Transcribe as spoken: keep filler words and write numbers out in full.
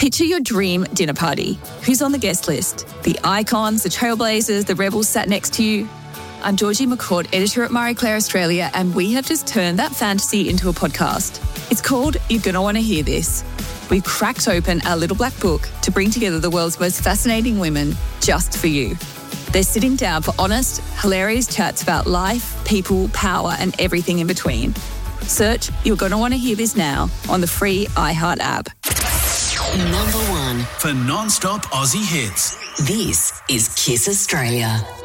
Picture your dream dinner party. Who's on the guest list? The icons, the trailblazers, the rebels sat next to you. I'm Georgie McCord, editor at Marie Claire Australia, and we have just turned that fantasy into a podcast. It's called You're Gonna Want to Hear This. We've cracked open our little black book to bring together the world's most fascinating women just for you. They're sitting down for honest, hilarious chats about life, people, power, and everything in between. Search You're Gonna Want to Hear This now on the free iHeart app. Number one for non-stop Aussie hits. This is Kiss Australia.